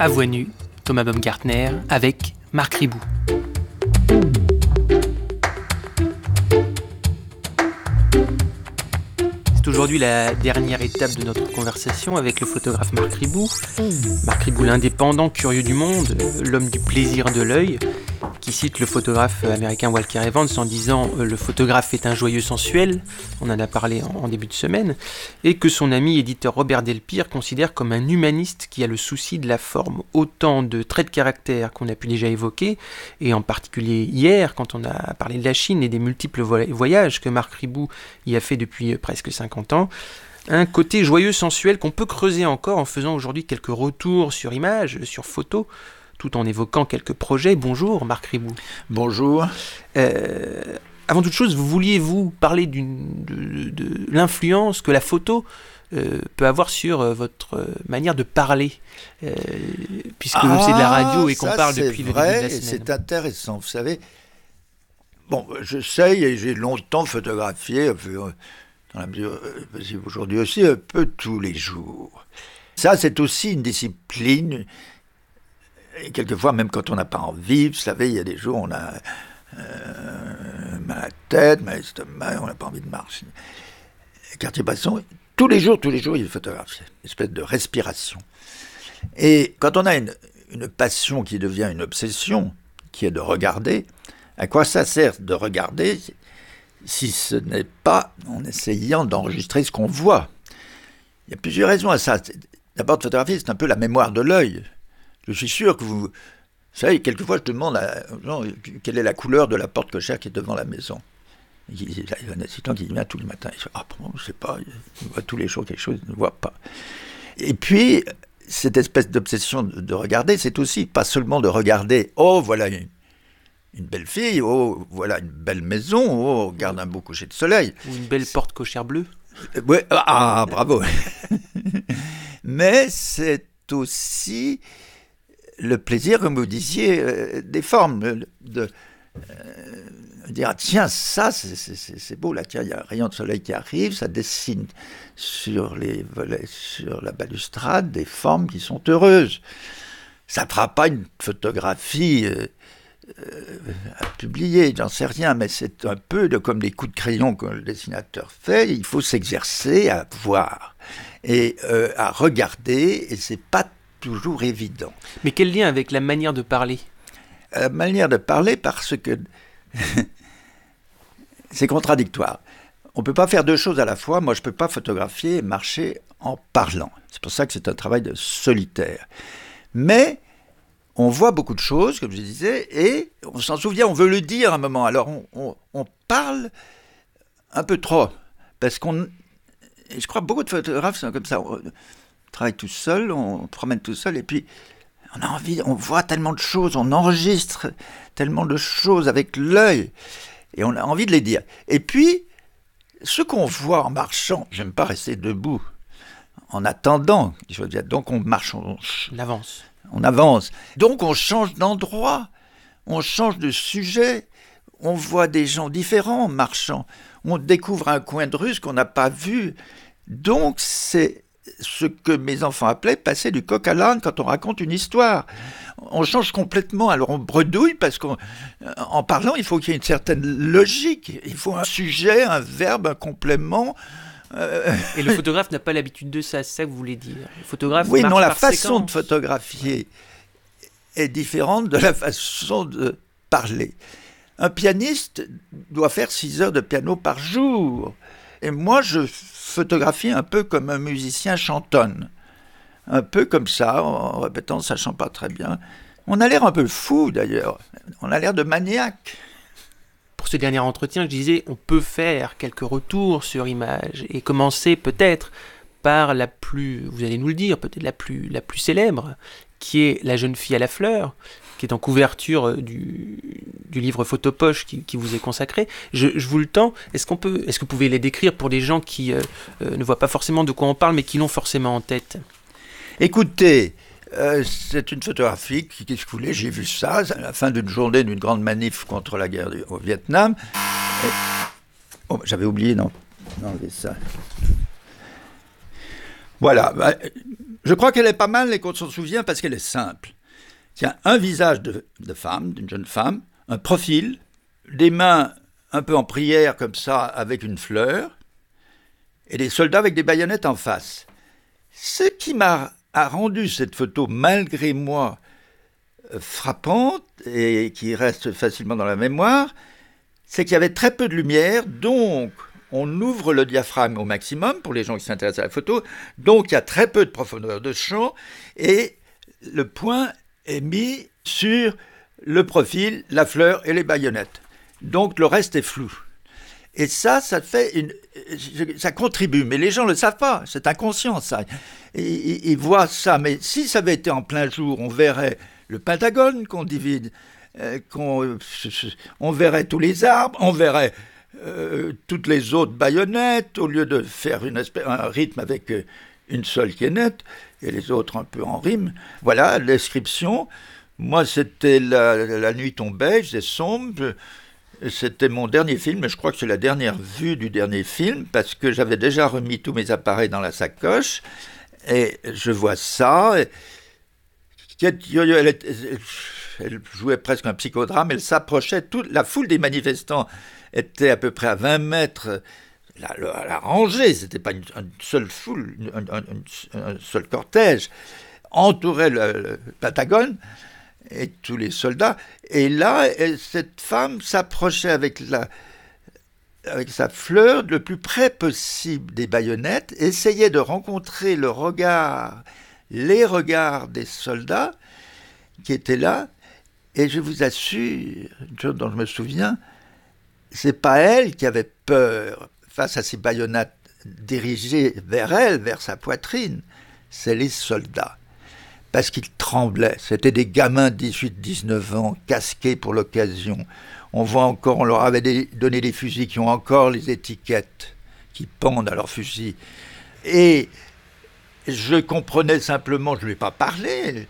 À voix nue, Thomas Baumgartner avec Marc Ribou. C'est aujourd'hui la dernière étape de notre conversation avec le photographe Marc Ribou. Marc Ribou, l'indépendant, curieux du monde, l'homme du plaisir de l'œil, qui cite le photographe américain Walker Evans en disant « Le photographe est un joyeux sensuel », on en a parlé en début de semaine, et que son ami éditeur Robert Delpire considère comme un humaniste qui a le souci de la forme. Autant de traits de caractère qu'on a pu déjà évoquer, et en particulier hier, quand on a parlé de la Chine et des multiples voyages que Marc Ribou y a fait depuis presque 50 ans. Un côté joyeux sensuel qu'on peut creuser encore en faisant aujourd'hui quelques retours sur images, sur photos, tout en évoquant quelques projets. Bonjour Marc Ribou. Bonjour. Avant toute chose, vouliez-vous parler de l'influence que la photo peut avoir sur votre manière de parler, puisque c'est de la radio et qu'on parle depuis le début de la semaine. C'est intéressant, vous savez. Bon, j'essaye et j'ai longtemps photographié, dans la mesure, aujourd'hui aussi, un peu tous les jours. Ça, c'est aussi une discipline. Et quelquefois, même quand on n'a pas envie, vous savez, il y a des jours où on a mal à la tête, mal à l'estomac, on n'a pas envie de marcher. Cartier-Bresson, tous les jours, il photographie. Une espèce de respiration. Et quand on a une passion qui devient une obsession, qui est de regarder, à quoi ça sert de regarder si ce n'est pas en essayant d'enregistrer ce qu'on voit? Il y a plusieurs raisons à ça. D'abord, de photographier, c'est un peu la mémoire de l'œil. Je suis sûr que vous savez, quelquefois je demande aux gens quelle est la couleur de la porte cochère qui est devant la maison. Il y a un assistant qui vient tous les matins. Il dit bon, je ne sais pas, il voit tous les jours quelque chose, il ne voit pas. Et puis, cette espèce d'obsession de regarder, c'est aussi pas seulement de regarder, oh voilà une belle fille, oh voilà une belle maison, oh regarde un beau coucher de soleil. Ou une belle porte cochère bleue. Ouais, bravo. Mais c'est aussi le plaisir, comme vous disiez, des formes, de dire tiens, ça c'est beau, là, tiens, il y a un rayon de soleil qui arrive, ça dessine sur les volets, sur la balustrade, des formes qui sont heureuses. Ça ne fera pas une photographie à publier, j'en sais rien, mais c'est un peu comme des coups de crayon que le dessinateur fait. Il faut s'exercer à voir et à regarder, et c'est pas toujours évident. Mais quel lien avec la manière de parler ? La manière de parler, parce que c'est contradictoire. On ne peut pas faire deux choses à la fois. Moi, je ne peux pas photographier et marcher en parlant. C'est pour ça que c'est un travail de solitaire. Mais on voit beaucoup de choses, comme je disais, et on s'en souvient, on veut le dire à un moment. Alors, on parle un peu trop. Parce je crois que beaucoup de photographes sont comme ça. On travaille tout seul, on promène tout seul, et puis on a envie, on voit tellement de choses, on enregistre tellement de choses avec l'œil, et on a envie de les dire. Et puis, ce qu'on voit en marchant, j'aime pas rester debout, en attendant, donc on marche, on avance. Donc on change d'endroit, on change de sujet, on voit des gens différents en marchant, on découvre un coin de rue qu'on n'a pas vu. Donc c'est ce que mes enfants appelaient passer du coq à l'âne quand on raconte une histoire. On change complètement, alors on bredouille parce qu'en parlant, il faut qu'il y ait une certaine logique. Il faut un sujet, un verbe, un complément. Et le photographe n'a pas l'habitude de ça, c'est ça que vous voulez dire. Le photographe oui, non, la façon séquence de photographier est différente de la façon de parler. Un pianiste doit faire 6 heures de piano par jour. Et moi, je photographie un peu comme un musicien chantonne. Un peu comme ça, en répétant, ne sachant pas très bien. On a l'air un peu fou, d'ailleurs. On a l'air de maniaque. Pour ce dernier entretien, je disais, on peut faire quelques retours sur image et commencer peut-être par la plus, vous allez nous le dire, peut-être la plus célèbre, qui est La jeune fille à la fleur, qui est en couverture du livre Photopoche qui vous est consacré. Je vous le tends. Est-ce que vous pouvez les décrire pour des gens qui ne voient pas forcément de quoi on parle, mais qui l'ont forcément en tête ? Écoutez, c'est une photographie qu'est-ce que vous voulez, j'ai vu ça à la fin d'une journée d'une grande manif contre la guerre au Vietnam. J'avais oublié d'enlever ça. Voilà, Je crois qu'elle est pas mal et qu'on s'en souvient parce qu'elle est simple. Tiens, un visage de femme, d'une jeune femme, un profil, des mains un peu en prière comme ça avec une fleur, et des soldats avec des baïonnettes en face. Ce qui a rendu cette photo, malgré moi, frappante et qui reste facilement dans la mémoire, c'est qu'il y avait très peu de lumière, donc on ouvre le diaphragme au maximum pour les gens qui s'intéressent à la photo, donc il y a très peu de profondeur de champ, et le point est mis sur le profil, la fleur et les baïonnettes. Donc le reste est flou. Et ça contribue, mais les gens ne le savent pas, c'est inconscient ça. Ils voient ça, mais si ça avait été en plein jour, on verrait le Pentagone qu'on divise, on verrait tous les arbres, on verrait toutes les autres baïonnettes, au lieu de faire un rythme avec une seule qui est nette, et les autres un peu en rime. Voilà, la description. Moi, c'était la nuit tombait, j'étais sombre. C'était mon dernier film, mais je crois que c'est la dernière vue du dernier film, parce que j'avais déjà remis tous mes appareils dans la sacoche, et je vois ça. Elle jouait presque un psychodrame, elle s'approchait, la foule des manifestants était à peu près à 20 mètres, la rangée, c'était pas une seule foule, un seul cortège, entourait le Pentagone, et tous les soldats. Et là, cette femme s'approchait avec sa fleur le plus près possible des baïonnettes, essayait de rencontrer les regards des soldats qui étaient là. Et je vous assure, une chose dont je me souviens, c'est pas elle qui avait peur face à ces baïonnettes dirigées vers elle, vers sa poitrine, c'est les soldats. Parce qu'ils tremblaient. C'était des gamins de 18-19 ans, casqués pour l'occasion. On voit encore, on leur avait donné des fusils qui ont encore les étiquettes qui pendent à leurs fusils. Et je comprenais simplement, je ne lui ai pas parlé,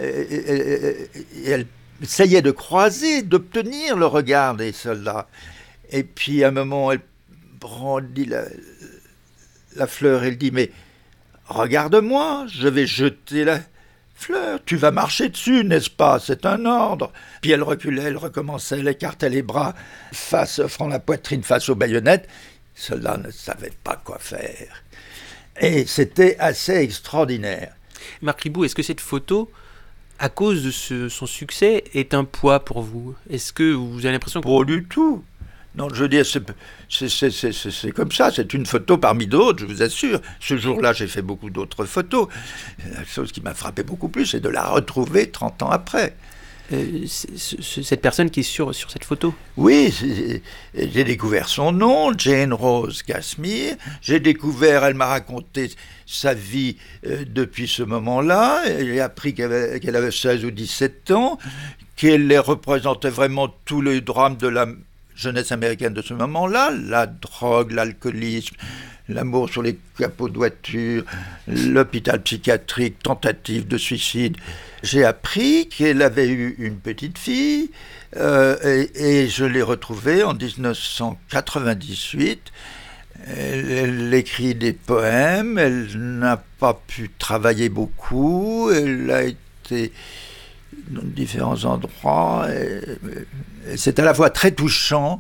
elle essayait de croiser, d'obtenir le regard des soldats. Et puis à un moment, elle brandit la fleur, elle dit « Mais regarde-moi, je vais jeter la fleur, tu vas marcher dessus, n'est-ce pas? C'est un ordre. » Puis elle reculait, elle recommençait, elle écartait les bras, offrant la poitrine face aux baïonnettes. Les soldats ne savaient pas quoi faire. Et c'était assez extraordinaire. Marc Ribot, est-ce que cette photo, à cause de son succès, est un poids pour vous? Est-ce que vous avez l'impression que... Pas du tout. Non, je veux dire, c'est comme ça, c'est une photo parmi d'autres, je vous assure. Ce jour-là, j'ai fait beaucoup d'autres photos. La chose qui m'a frappé beaucoup plus, c'est de la retrouver 30 ans après. Cette personne qui est sur cette photo? Oui, j'ai découvert son nom, Jane Rose Casimir. J'ai découvert, elle m'a raconté sa vie depuis ce moment-là. J'ai appris qu'elle avait 16 ou 17 ans, qu'elle représentait vraiment tout le drame de la jeunesse américaine de ce moment-là, la drogue, l'alcoolisme, l'amour sur les capots de voiture, l'hôpital psychiatrique, tentative de suicide. J'ai appris qu'elle avait eu une petite fille et je l'ai retrouvée en 1998. Elle écrit des poèmes, elle n'a pas pu travailler beaucoup, elle a été dans différents endroits. Et c'est à la fois très touchant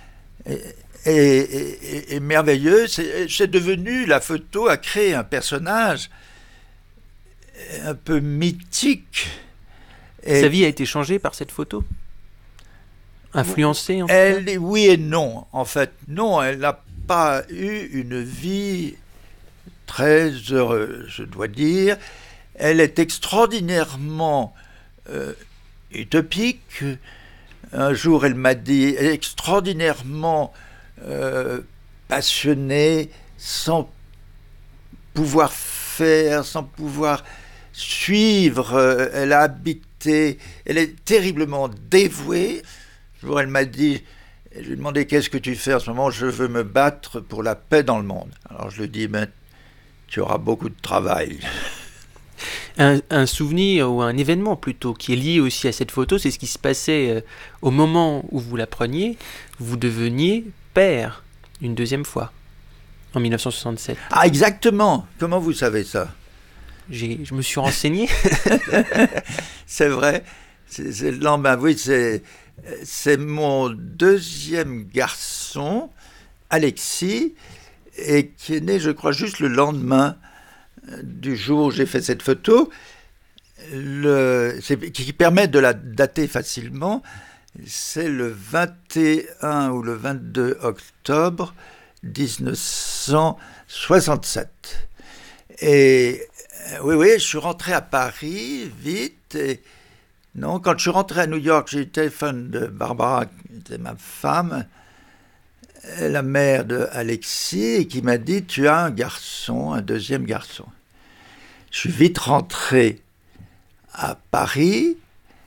et merveilleux. C'est devenu, la photo a créé un personnage un peu mythique. Sa vie a été changée par cette photo? Influencée en fait? Oui et non. En fait, non, elle n'a pas eu une vie très heureuse, je dois dire. Elle est extraordinairement utopique. Un jour, elle m'a dit, extraordinairement passionnée, sans pouvoir faire, sans pouvoir suivre. Elle a habité, elle est terriblement dévouée. Un jour, elle m'a dit, je lui ai demandé, qu'est-ce que tu fais en ce moment? Je veux me battre pour la paix dans le monde. Alors je lui ai dit, tu auras beaucoup de travail. Un souvenir ou un événement plutôt qui est lié aussi à cette photo, c'est ce qui se passait au moment où vous la preniez, vous deveniez père une deuxième fois, en 1967. Ah exactement. Comment vous savez ça? je me suis renseigné. C'est vrai, c'est le lendemain. Oui, c'est mon deuxième garçon, Alexis, et qui est né, je crois, juste le lendemain du jour où j'ai fait cette photo. Qui permet de la dater facilement, c'est le 21 ou le 22 octobre 1967. Et oui, je suis rentré à Paris vite. Et non, quand je suis rentré à New York, j'ai eu le téléphone de Barbara, qui était ma femme, la mère de Alexis, et qui m'a dit: tu as un garçon, un deuxième garçon. Je suis vite rentré à Paris.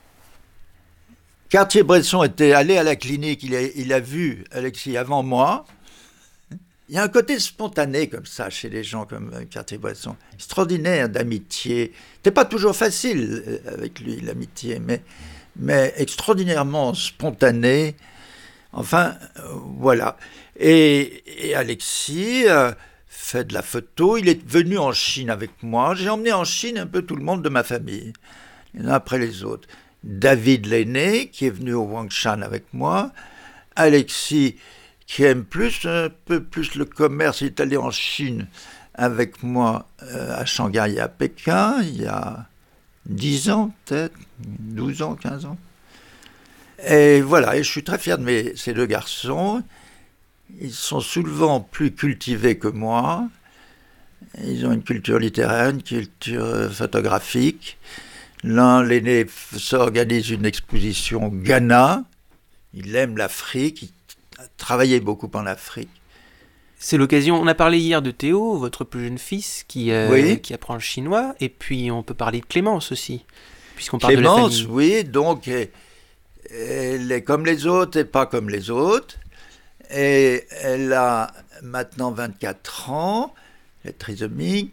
Cartier-Bresson était allé à la clinique, il a vu Alexis avant moi. Il y a un côté spontané comme ça chez les gens comme Cartier-Bresson, extraordinaire d'amitié. C'était pas toujours facile avec lui, l'amitié, mais extraordinairement spontané. Enfin, voilà. Et Alexis fait de la photo. Il est venu en Chine avec moi. J'ai emmené en Chine un peu tout le monde de ma famille, les uns après les autres. David l'aîné, qui est venu au Wangshan avec moi. Alexis, qui aime un peu plus le commerce, il est allé en Chine avec moi à Shanghai et à Pékin, il y a 10 ans peut-être, 12 ans, 15 ans. Et voilà, et je suis très fier de ces deux garçons. Ils sont souvent plus cultivés que moi. Ils ont une culture littéraire, une culture photographique. L'un, l'aîné, s'organise une exposition au Ghana. Il aime l'Afrique, il a travaillé beaucoup en Afrique. C'est l'occasion, on a parlé hier de Théo, votre plus jeune fils, qui apprend le chinois, et puis on peut parler de Clémence aussi, puisqu'on parle de la famille. Clémence, oui, donc elle est comme les autres et pas comme les autres. Et elle a maintenant 24 ans, elle est trisomique.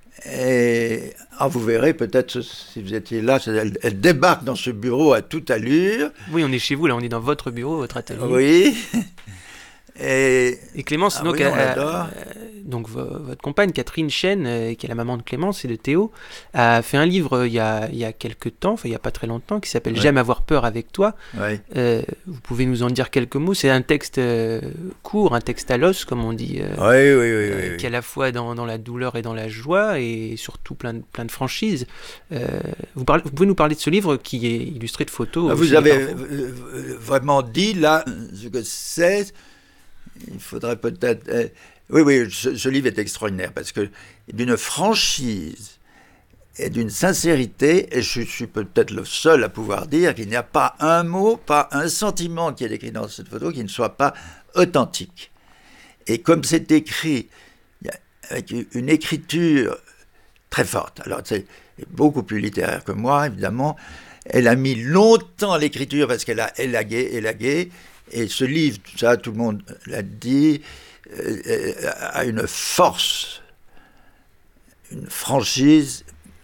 Et vous verrez peut-être si vous étiez là, elle débarque dans ce bureau à toute allure. Oui, on est chez vous, là, on est dans votre bureau, votre atelier. Oui. Et Clémence, donc, oui, donc votre compagne Catherine Chen, qui est la maman de Clémence et de Théo, a fait un livre il y a quelques temps, enfin il n'y a pas très longtemps, qui s'appelle J'aime avoir peur avec toi. Oui. Vous pouvez nous en dire quelques mots? C'est un texte court, un texte à l'os, comme on dit, oui. qui est à la fois dans la douleur et dans la joie, et surtout plein de franchise. Vous pouvez nous parler de ce livre qui est illustré de photos? Vous avez vraiment dit là ce que c'est. Il faudrait peut-être... Oui, ce livre est extraordinaire parce que d'une franchise et d'une sincérité, et je suis peut-être le seul à pouvoir dire qu'il n'y a pas un mot, pas un sentiment qui est écrit dans cette photo qui ne soit pas authentique. Et comme c'est écrit avec une écriture très forte, alors c'est beaucoup plus littéraire que moi, évidemment, elle a mis longtemps l'écriture parce qu'elle a élagué. Et ce livre, ça, tout le monde l'a dit, a une force, une franchise,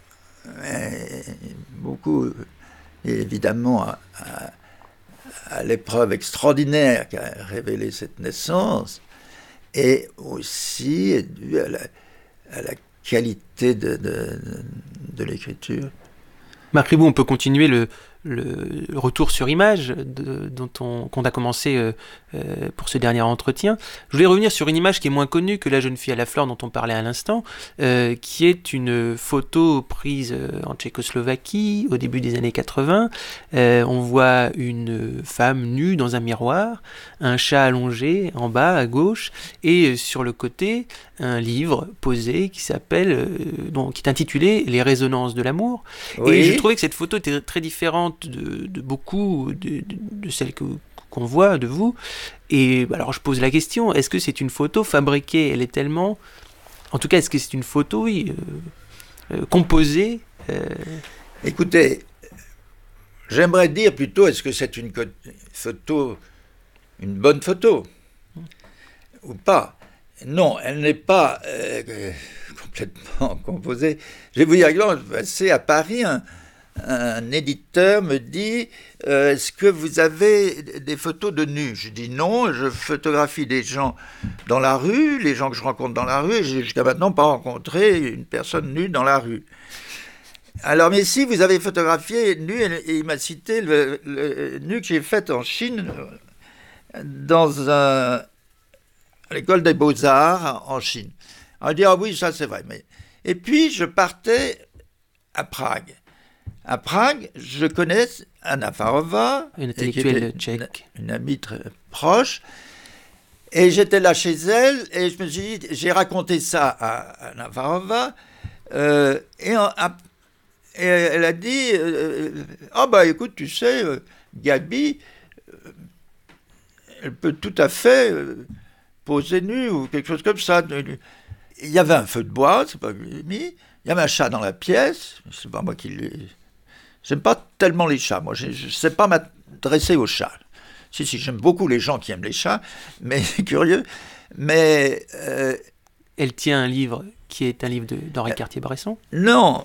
beaucoup, évidemment, à l'épreuve extraordinaire qu'a révélée cette naissance, et aussi dû à la qualité de l'écriture. Marc Ribot, on peut continuer le retour sur image qu'on a commencé pour ce dernier entretien. Je voulais revenir sur une image qui est moins connue que La jeune fille à la fleur dont on parlait à l'instant, qui est une photo prise en Tchécoslovaquie au début des années 80. On voit une femme nue dans un miroir, un chat allongé en bas à gauche, et sur le côté un livre posé qui est intitulé Les résonances de l'amour. Oui. Et je trouvais que cette photo était très différente de beaucoup de celles qu'on voit de vous. Et alors je pose la question, est-ce que c'est une photo fabriquée? Elle est tellement... En tout cas, est-ce que c'est une photo composée Écoutez, j'aimerais dire plutôt, est-ce que c'est une photo, une bonne photo ou pas? Non, elle n'est pas complètement composée. Je vais vous dire, c'est à Paris un éditeur me dit est-ce que vous avez des photos de nus? Je dis non, je photographie des gens dans la rue, les gens que je rencontre dans la rue, et j'ai jusqu'à maintenant pas rencontré une personne nue dans la rue. Alors, mais si vous avez photographié nu, et il m'a cité le nu que j'ai fait en Chine, à l'école des Beaux-Arts en Chine. On dit, ah oui, ça c'est vrai. Et puis, je partais à Prague. À Prague, je connais Anna Farova, une intellectuelle tchèque, une amie très proche, et j'étais là chez elle, et je me suis dit, j'ai raconté ça à Anna Farova, et elle a dit, ah bah écoute, tu sais, Gabi, elle peut tout à fait poser nue ou quelque chose comme ça. Il y avait un feu de bois, c'est pas mis. Il y avait un chat dans la pièce, c'est pas moi qui l'ai. J'aime pas tellement les chats, moi. Je sais pas m'adresser aux chats. Si, j'aime beaucoup les gens qui aiment les chats, mais c'est curieux. Mais elle tient un livre qui est un livre d'Henri Cartier-Bresson. Non.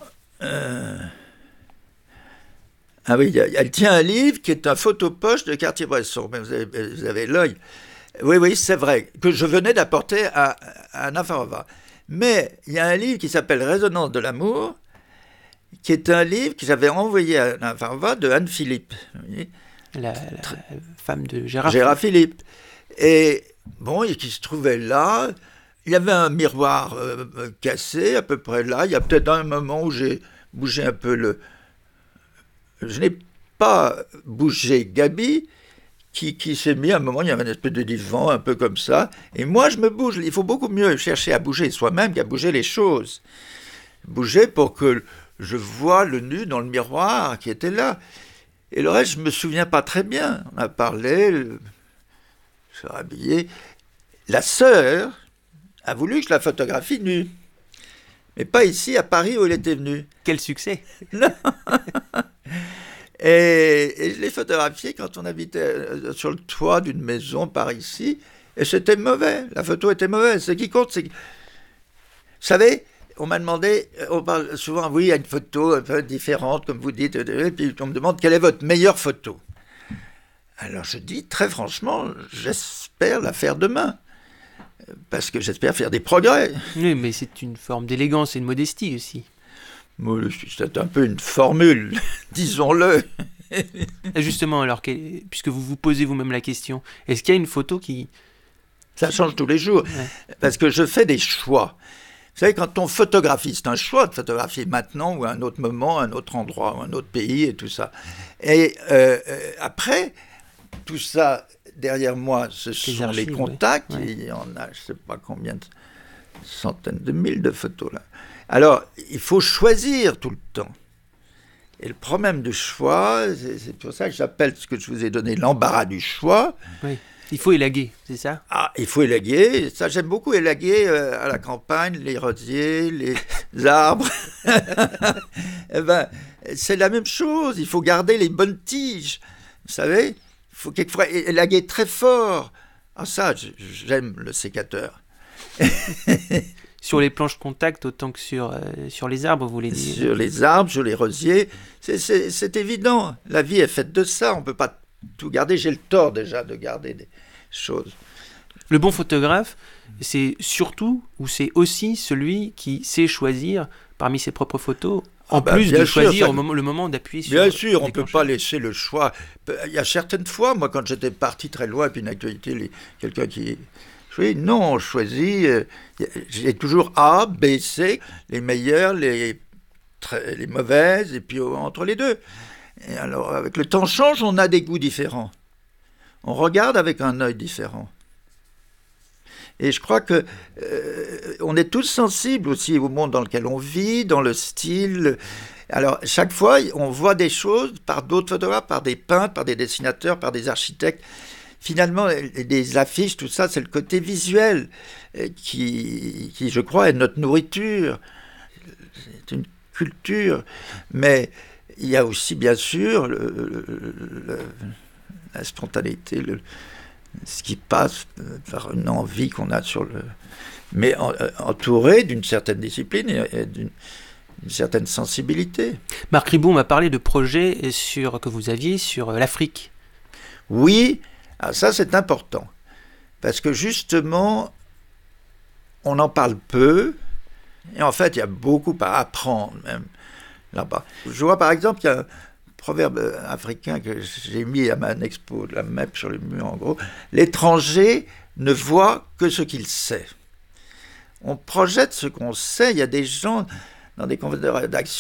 Ah oui, elle tient un livre qui est un photopoche de Cartier-Bresson. Mais vous avez l'œil. Oui, c'est vrai, que je venais d'apporter à Anna Farova. Mais il y a un livre qui s'appelle Résonance de l'amour, qui est un livre que j'avais envoyé à Anna Farova de Anne Philippe. La femme de Gérard Philippe. Et bon, et qui se trouvait là. Il y avait un miroir cassé, à peu près là. Il y a peut-être un moment où j'ai bougé un peu Je n'ai pas bougé Gabi, qui s'est mis à un moment, il y avait une espèce de divan, un peu comme ça. Et moi, je me bouge. Il faut beaucoup mieux chercher à bouger soi-même qu'à bouger les choses. Bouger pour que je vois le nu dans le miroir qui était là. Et le reste, je ne me souviens pas très bien. On a parlé, je suis habillé. La sœur a voulu que je la photographie nue. Mais pas ici, à Paris, où elle était venue. Quel succès! Non. Et je l'ai photographiée quand on habitait sur le toit d'une maison par ici. Et c'était mauvais. La photo était mauvaise. Ce qui compte, c'est que... Vous savez, on m'a demandé, on parle souvent, oui, il y a une photo un peu différente, comme vous dites, et puis on me demande quelle est votre meilleure photo. Alors je dis, très franchement, j'espère la faire demain. Parce que j'espère faire des progrès. Oui, mais c'est une forme d'élégance et de modestie aussi. C'est un peu une formule, disons-le. Justement, alors, puisque vous vous posez vous-même la question, est-ce qu'il y a une photo qui... Ça change tous les jours, parce que je fais des choix. Vous savez, quand on photographie, c'est un choix de photographier maintenant ou à un autre moment, un autre endroit, ou un autre pays et tout ça. Et après, tout ça, derrière moi, ce sont archives, les contacts. Ouais. Il y en a, je ne sais pas combien, centaines de mille de photos là. Alors, il faut choisir tout le temps. Et le problème du choix, c'est pour ça que j'appelle ce que je vous ai donné l'embarras du choix. Oui. Il faut élaguer, c'est ça? Ah, il faut élaguer. Ça, j'aime beaucoup élaguer à la campagne, les rosiers, les arbres. Eh ben, c'est la même chose. Il faut garder les bonnes tiges. Vous savez, il faut quelquefois élaguer très fort. Ah, ça, j'aime le sécateur. Sur les planches contact autant que sur les arbres, vous voulez dire? Sur les arbres, sur les rosiers, c'est évident. La vie est faite de ça, on ne peut pas tout garder. J'ai le tort déjà de garder des choses. Le bon photographe, c'est surtout, ou c'est aussi celui qui sait choisir parmi ses propres photos, en plus de choisir le moment d'appuyer sur... Bien sûr, on ne peut pas laisser le choix. Il y a certaines fois, moi quand j'étais parti très loin, et puis une actualité, quelqu'un qui... Oui, non, on choisit, j'ai toujours A, B, C, les meilleures, les mauvaises, et puis entre les deux. Et alors, avec le temps change, on a des goûts différents. On regarde avec un œil différent. Et je crois que on est tous sensibles aussi au monde dans lequel on vit, dans le style. Alors, chaque fois, on voit des choses par d'autres photographes, par des peintres, par des dessinateurs, par des architectes. Finalement, les affiches, tout ça, c'est le côté visuel qui, je crois, est notre nourriture. C'est une culture. Mais il y a aussi, bien sûr, la spontanéité, ce qui passe par une envie qu'on a sur le... Mais entouré d'une certaine discipline et une certaine sensibilité. Marc Ribot m'a parlé de projets que vous aviez sur l'Afrique. Oui, ça c'est important. Parce que justement, on en parle peu. Et en fait, il y a beaucoup à apprendre même là-bas. Je vois par exemple, il y a un proverbe africain que j'ai mis à ma expo, de la MEP sur le mur en gros. L'étranger ne voit que ce qu'il sait. On projette ce qu'on sait. Il y a des gens dans des conventions de rédaction